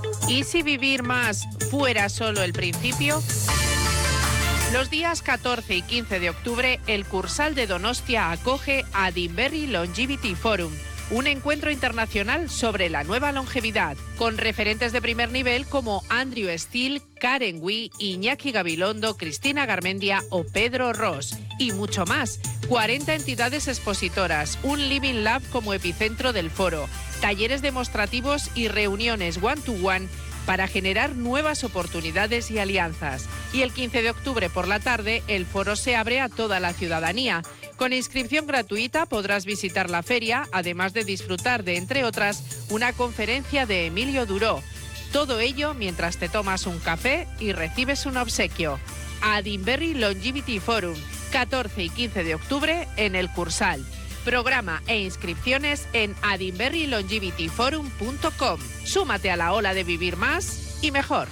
¿Y si vivir más fuera solo el principio? Los días 14 y 15 de octubre, el Cursal de Donostia acoge Adinberri Longevity Forum, un encuentro internacional sobre la nueva longevidad, con referentes de primer nivel como Andrew Steele, Karen Wee, Iñaki Gabilondo, Cristina Garmendia o Pedro Ross, y mucho más. 40 entidades expositoras, un Living Lab como epicentro del foro, talleres demostrativos y reuniones one-to-one para generar nuevas oportunidades y alianzas. Y el 15 de octubre por la tarde, el foro se abre a toda la ciudadanía. Con inscripción gratuita podrás visitar la feria, además de disfrutar de, entre otras, una conferencia de Emilio Duró. Todo ello mientras te tomas un café y recibes un obsequio. Adinberri Longevity Forum, 14 y 15 de octubre en el Cursal. Programa e inscripciones en adinberrilongevityforum.com. Súmate a la ola de vivir más y mejor.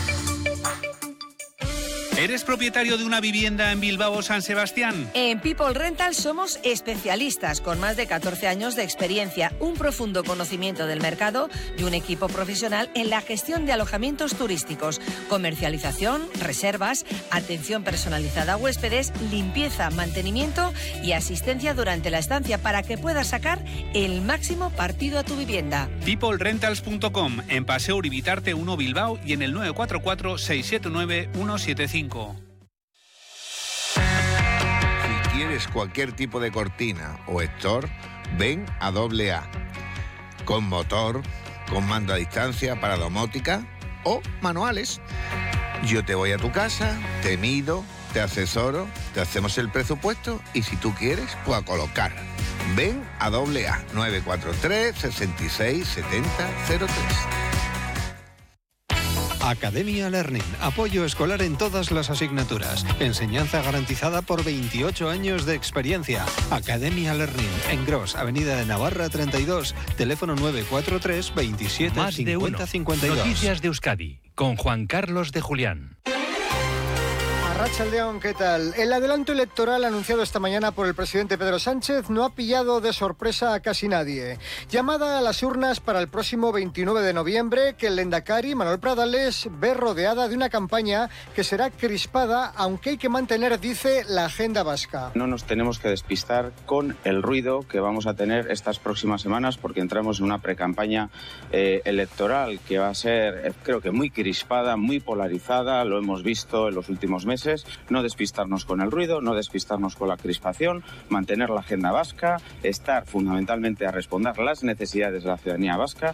¿Eres propietario de una vivienda en Bilbao o San Sebastián? En People Rental somos especialistas con más de 14 años de experiencia, un profundo conocimiento del mercado y un equipo profesional en la gestión de alojamientos turísticos, comercialización, reservas, atención personalizada a huéspedes, limpieza, mantenimiento y asistencia durante la estancia para que puedas sacar el máximo partido a tu vivienda. peoplerentals.com, en Paseo Uribitarte 1 Bilbao y en el 944-679-175. Si quieres cualquier tipo de cortina o store, ven a AA. Con motor, con mando a distancia para domótica o manuales. Yo te voy a tu casa, te mido, te asesoro, te hacemos el presupuesto y si tú quieres, pues a colocar. Ven a AA 943 66 70 03. Academia Learning, apoyo escolar en todas las asignaturas, enseñanza garantizada por 28 años de experiencia. Academia Learning, en Gros, Avenida de Navarra 32, teléfono 943 27 Más 50 de uno. 52. Noticias de Euskadi, con Juan Carlos de Julián. Arratsaldeon, ¿qué tal? El adelanto electoral anunciado esta mañana por el presidente Pedro Sánchez no ha pillado de sorpresa a casi nadie. Llamada a las urnas para el próximo 29 de noviembre, que el lehendakari Manuel Pradales ve rodeada de una campaña que será crispada, aunque hay que mantener, dice, la agenda vasca. No nos tenemos que despistar con el ruido que vamos a tener estas próximas semanas, porque entramos en una precampaña electoral que va a ser, creo que muy crispada, muy polarizada, lo hemos visto en los últimos meses. No despistarnos con el ruido, no despistarnos con la crispación, mantener la agenda vasca, estar fundamentalmente a responder las necesidades de la ciudadanía vasca.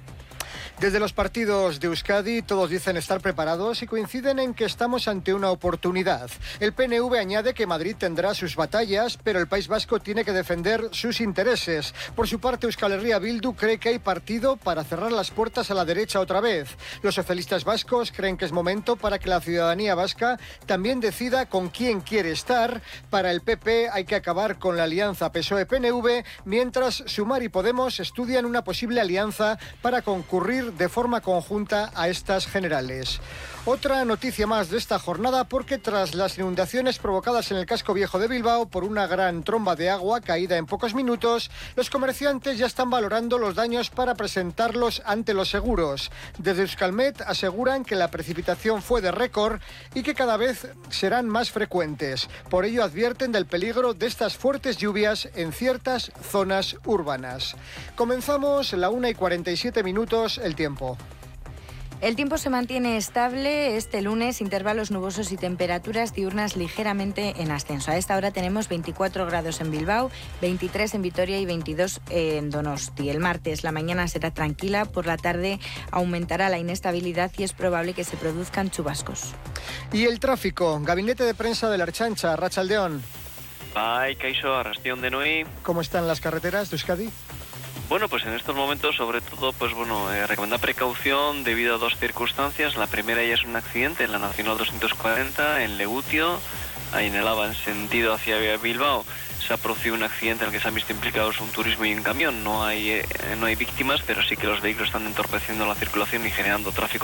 Desde los partidos de Euskadi todos dicen estar preparados y coinciden en que estamos ante una oportunidad. El PNV añade que Madrid tendrá sus batallas, pero el País Vasco tiene que defender sus intereses. Por su parte, Euskal Herria Bildu cree que hay partido para cerrar las puertas a la derecha otra vez. Los socialistas vascos creen que es momento para que la ciudadanía vasca también decida con quién quiere estar. Para el PP hay que acabar con la alianza PSOE-PNV, mientras Sumar y Podemos estudian una posible alianza para concurrir de forma conjunta a estas generales. Otra noticia más de esta jornada, porque tras las inundaciones provocadas en el casco viejo de Bilbao por una gran tromba de agua caída en pocos minutos, los comerciantes ya están valorando los daños para presentarlos ante los seguros. Desde Euskalmet aseguran que la precipitación fue de récord y que cada vez serán más frecuentes. Por ello advierten del peligro de estas fuertes lluvias en ciertas zonas urbanas. Comenzamos la 1:47, el tiempo. El tiempo se mantiene estable este lunes, intervalos nubosos y temperaturas diurnas ligeramente en ascenso. A esta hora tenemos 24 grados en Bilbao, 23 en Vitoria y 22 en Donosti. El martes la mañana será tranquila, por la tarde aumentará la inestabilidad y es probable que se produzcan chubascos. Y el tráfico, gabinete de prensa de la Ertzaintza, Arratsaldeon. Bai, kaixo, arrastion denoi. ¿Cómo están las carreteras de Euskadi? Bueno, pues en estos momentos, sobre todo, recomendar precaución debido a dos circunstancias. La primera ya es un accidente en la Nacional 240, en Legutio, ahí en el AVA en sentido hacia Bilbao. Se ha producido un accidente en el que se han visto implicados un turismo y un camión. No hay víctimas, pero sí que los vehículos están entorpeciendo la circulación y generando tráfico